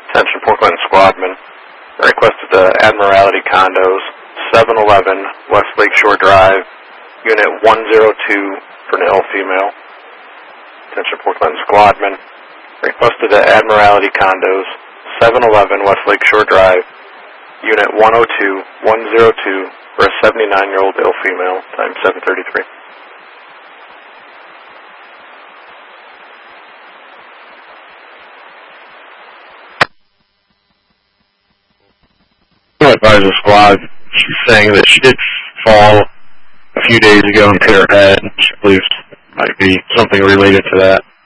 Attention Port Clinton Squadman. Requested to Admiralty Condos, 711 West Lakeshore Drive, Unit 102 for an ill female. Attention Port Clinton Squadman. Requested to Admiralty Condos, 711 West Lakeshore Drive, Unit 102 for a 79-year-old ill female, time 7:33. Advisor Squad, she's saying that she did fall a few days ago and hit her head. She believes it might be something related to that.